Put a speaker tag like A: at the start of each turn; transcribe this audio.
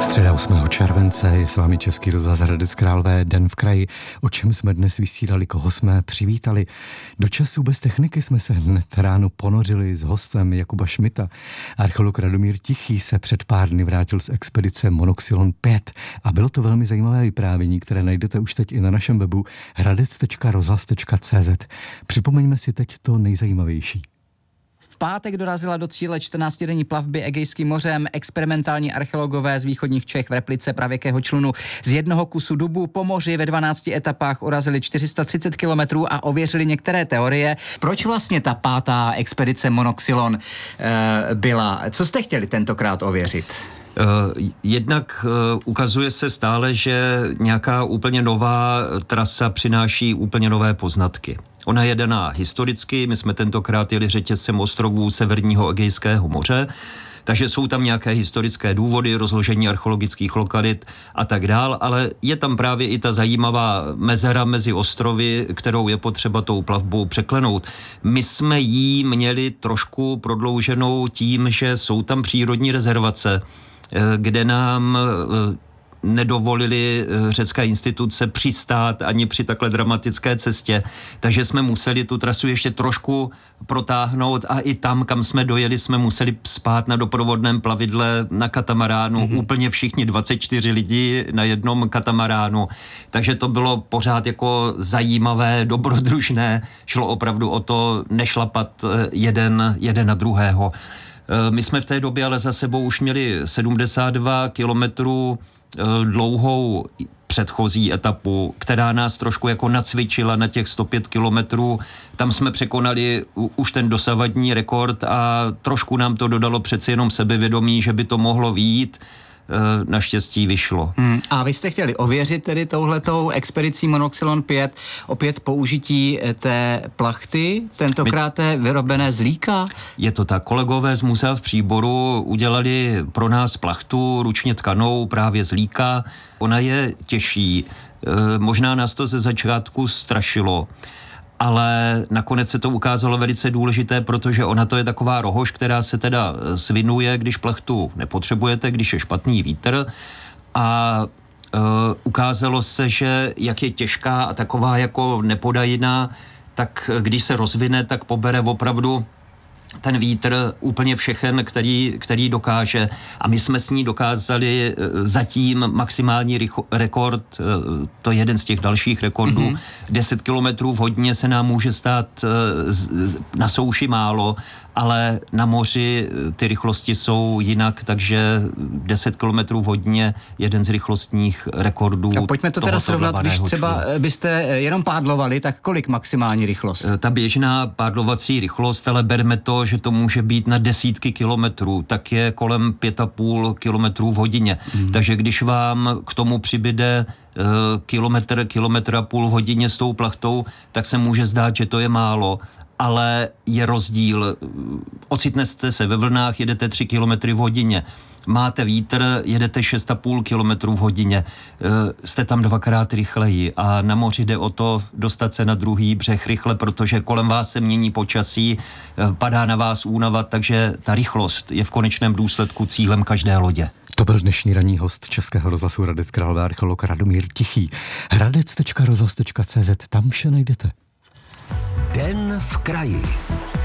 A: Středa 8. července je s vámi Český rozhlas Hradec Králové, Den v kraji. O čem jsme dnes vysílali, koho jsme přivítali. Do času bez techniky jsme se hned ráno ponořili s hostem Jakuba Šmita. Archeolog Radomír Tichý se před pár dny vrátil z expedice Monoxylon 5 a bylo to velmi zajímavé vyprávění, které najdete už teď i na našem webu hradec.rozhlas.cz. Připomeňme si teď to nejzajímavější.
B: V pátek dorazila do cíle 14denní plavby Egejským mořem experimentální archeologové z východních Čech v replice pravěkého člunu. Z jednoho kusu dubu po moři ve 12 etapách urazili 430 kilometrů a ověřili některé teorie. Proč vlastně ta pátá expedice Monoxylon byla? Co jste chtěli tentokrát ověřit?
C: Jednak ukazuje se stále, že nějaká úplně nová trasa přináší úplně nové poznatky. Ona je daná historicky, my jsme tentokrát jeli řetězcem ostrovů Severního Egejského moře, takže jsou tam nějaké historické důvody, rozložení archeologických lokalit a tak dál, ale je tam právě i ta zajímavá mezera mezi ostrovy, kterou je potřeba tou plavbou překlenout. My jsme ji měli trošku prodlouženou tím, že jsou tam přírodní rezervace, kde nám nedovolili řecká instituce přistát ani při takhle dramatické cestě, takže jsme museli tu trasu ještě trošku protáhnout a i tam, kam jsme dojeli, jsme museli spát na doprovodném plavidle na katamaránu, úplně všichni 24 lidi na jednom katamaránu, takže to bylo pořád jako zajímavé, dobrodružné, šlo opravdu o to nešlapat jeden na druhého. My jsme v té době ale za sebou už měli 72 kilometrů dlouhou předchozí etapu, která nás trošku jako nacvičila na těch 105 kilometrů. Tam jsme překonali už ten dosavadní rekord a trošku nám to dodalo přeci jenom sebevědomí, že by to mohlo vyjít. Naštěstí vyšlo.
B: A vy jste chtěli ověřit tedy touhletou expedicí Monoxylon 5 opět použití té plachty, tentokrát vyrobené z líka?
C: Je to tak. Kolegové z muzea v Příboru udělali pro nás plachtu ručně tkanou právě z líka. Ona je těžší. Možná nás to ze začátku strašilo, ale nakonec se to ukázalo velice důležité, protože ona to je taková rohož, která se teda svinuje, když plachtu nepotřebujete, když je špatný vítr a ukázalo se, že jak je těžká a taková jako nepodajná, tak když se rozvine, tak pobere opravdu ten vítr úplně všechen, který dokáže. A my jsme s ní dokázali zatím maximální rekord, to je jeden z těch dalších rekordů, 10 kilometrů v hodině se nám může stát na souši málo, ale na moři ty rychlosti jsou jinak, takže 10 kilometrů v hodině jeden z rychlostních rekordů.
B: A pojďme to teda srovnat, když třeba byste jenom pádlovali, tak kolik maximální rychlost?
C: Ta běžná pádlovací rychlost, ale berme to, že to může být na desítky kilometrů, tak je kolem 5,5 kilometrů v hodině. Takže když vám k tomu přibyde kilometr a půl v hodině s tou plachtou, tak se může zdát, že to je málo, ale je rozdíl. Ocitnete se ve vlnách, jedete 3 kilometry v hodině. Máte vítr, jedete 6,5 kilometrů v hodině. Jste tam dvakrát rychleji a na moři jde o to dostat se na druhý břeh rychle, protože kolem vás se mění počasí, padá na vás únava, takže ta rychlost je v konečném důsledku cílem každé lodě.
A: To byl dnešní ranní host Českého rozhlasu Hradec Králové archeolog Radomír Tichý. Hradec.rozhlas.cz, tam vše najdete.
D: Den v kraji.